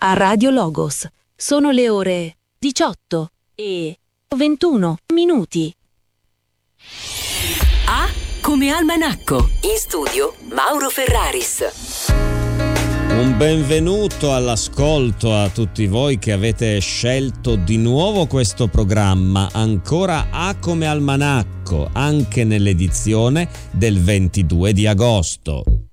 a Radio Logos. Sono le ore 18 e 21 minuti. A come almanacco. In studio Mauro Ferraris. Un benvenuto all'ascolto a tutti voi che avete scelto di nuovo questo programma, ancora A come almanacco, anche nell'edizione del 22 di agosto.